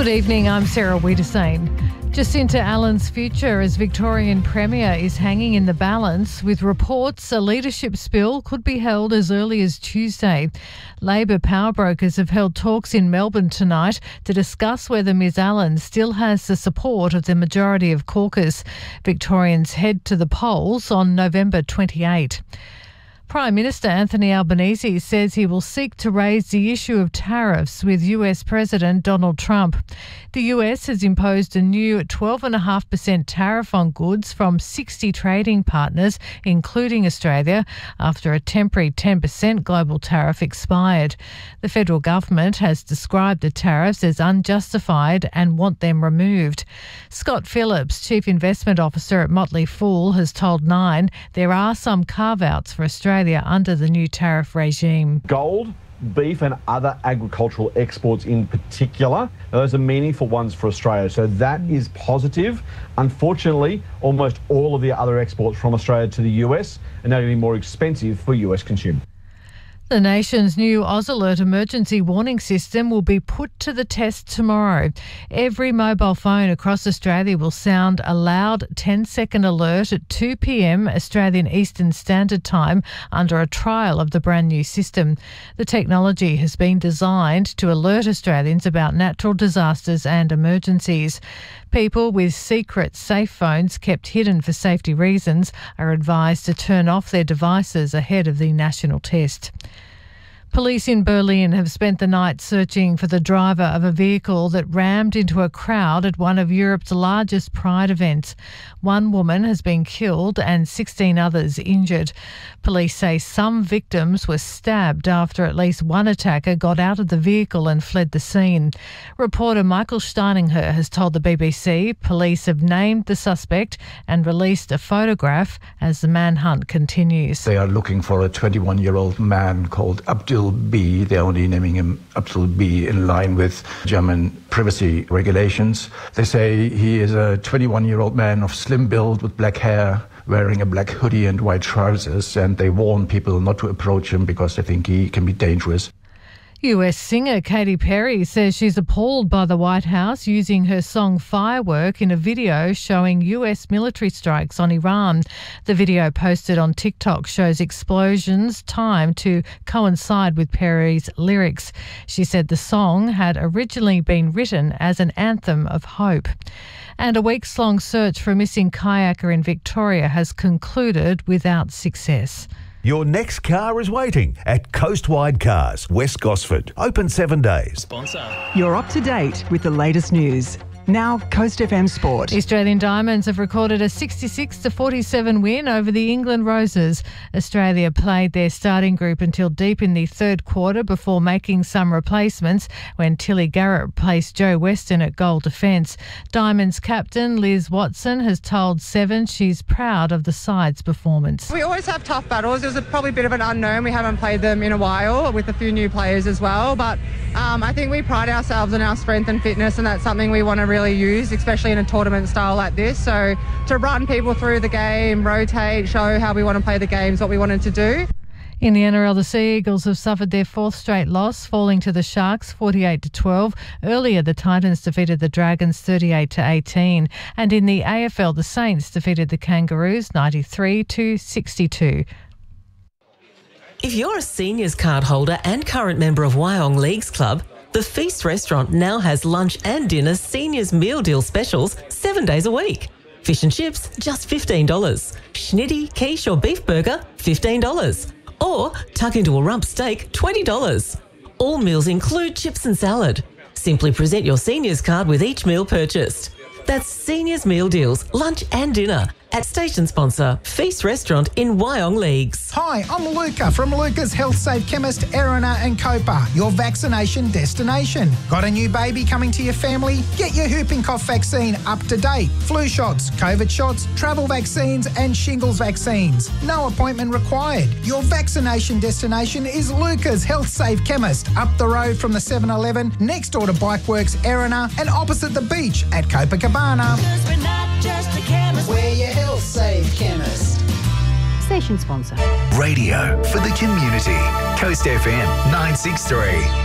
Good evening, I'm Sarah Wiedersane. Jacinta Allen's future as Victorian Premier is hanging in the balance, with reports a leadership spill could be held as early as Tuesday. Labor power brokers have held talks in Melbourne tonight to discuss whether Ms Allen still has the support of the majority of caucus. Victorians head to the polls on November 28. Prime Minister Anthony Albanese says he will seek to raise the issue of tariffs with US President Donald Trump. The US has imposed a new 12.5% tariff on goods from 60 trading partners, including Australia, after a temporary 10% global tariff expired. The federal government has described the tariffs as unjustified and want them removed. Scott Phillips, Chief Investment Officer at Motley Fool, has told Nine there are some carve-outs for Australia under the new tariff regime. Gold, beef and other agricultural exports in particular, those are meaningful ones for Australia, so that is positive. Unfortunately, almost all of the other exports from Australia to the US are now getting more expensive for US consumers. The nation's new AusAlert emergency warning system will be put to the test tomorrow. Every mobile phone across Australia will sound a loud 10-second alert at 2 p.m. Australian Eastern Standard Time under a trial of the brand new system. The technology has been designed to alert Australians about natural disasters and emergencies. People with secret safe phones kept hidden for safety reasons are advised to turn off their devices ahead of the national test. Police in Berlin have spent the night searching for the driver of a vehicle that rammed into a crowd at one of Europe's largest Pride events. One woman has been killed and 16 others injured. Police say some victims were stabbed after at least one attacker got out of the vehicle and fled the scene. Reporter Michael Steininger has told the BBC police have named the suspect and released a photograph as the manhunt continues. They are looking for a 21-year-old man called Abdul B. They're only naming him Abdul B in line with German privacy regulations. They say he is a 21-year-old man of slim build with black hair, wearing a black hoodie and white trousers, and they warn people not to approach him because they think he can be dangerous. US singer Katy Perry says she's appalled by the White House using her song Firework in a video showing US military strikes on Iran. The video posted on TikTok shows explosions timed to coincide with Perry's lyrics. She said the song had originally been written as an anthem of hope. And a weeks-long search for a missing kayaker in Victoria has concluded without success. Your next car is waiting at Coastwide Cars, West Gosford. Open 7 days. Sponsor. You're up to date with the latest news. Now, Coast FM Sport. Australian Diamonds have recorded a 66-47 win over the England Roses. Australia played their starting group until deep in the third quarter before making some replacements when Tilly Garrett placed Joe Weston at goal defence. Diamonds captain Liz Watson has told Seven she's proud of the side's performance. We always have tough battles. It was probably a bit of an unknown. We haven't played them in a while with a few new players as well. But I think we pride ourselves on our strength and fitness, and that's something we want to really use, especially in a tournament style like this. So to run people through the game, rotate, show how we want to play the games, what we wanted to do. In the NRL, the Sea Eagles have suffered their fourth straight loss, falling to the Sharks 48-12. Earlier, the Titans defeated the Dragons 38-18. And in the AFL, the Saints defeated the Kangaroos 93-62. If you're a seniors card holder and current member of Wyong Leagues Club, the Feast restaurant now has lunch and dinner seniors meal deal specials 7 days a week. Fish and chips, just $15. Schnitty, quiche or beef burger, $15. Or tuck into a rump steak, $20. All meals include chips and salad. Simply present your seniors card with each meal purchased. That's seniors meal deals, lunch and dinner at station sponsor Feast Restaurant in Wyong Leagues. Hi, I'm Luca from Luca's Health Safe Chemist, Erina and Copa, your vaccination destination. Got a new baby coming to your family? Get your whooping cough vaccine up to date. Flu shots, COVID shots, travel vaccines and shingles vaccines. No appointment required. Your vaccination destination is Luca's Health Safe Chemist, up the road from the 7-Eleven, next door to Bikeworks, Erina and opposite the beach at Copacabana. Because we're not just a chemist, we're your Health Safe Chemist. Station sponsor. Radio for the community. Coast FM 963.